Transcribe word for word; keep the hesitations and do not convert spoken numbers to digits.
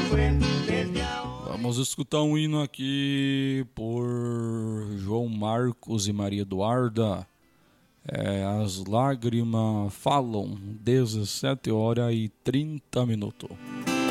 Vamos escutar um hino aqui por João Marcos e Maria Eduarda. É, As Lágrimas Falam, dezessete horas e trinta minutos.